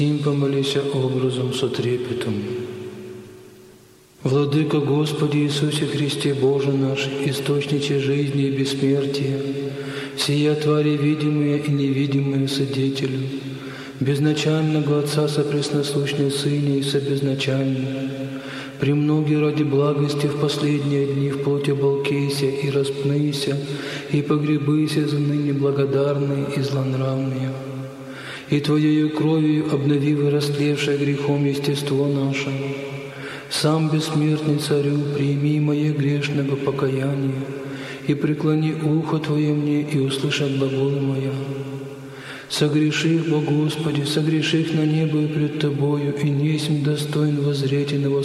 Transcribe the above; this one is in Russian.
Им помолися образом со трепетом. Владыка Господи Иисусе Христе, Боже наш, источниче жизни и бессмертия, сия твари видимые и невидимые Содетелю, безначального Отца сопресносущной Сыне и собезначальный, премноги ради благости в последние дни в плоти оболкейся и распнися, и погребыся за ныне благодарные и злонравные. И Твоею кровью обновив и растлевшее грехом естество наше, сам бессмертный Царю, прими мое грешного покаяние, и преклони ухо Твое мне, и услыши глаголы моя. Согреших, Бо Господи, согреших на небо и пред Тобою, и несмь достоин воззреть и на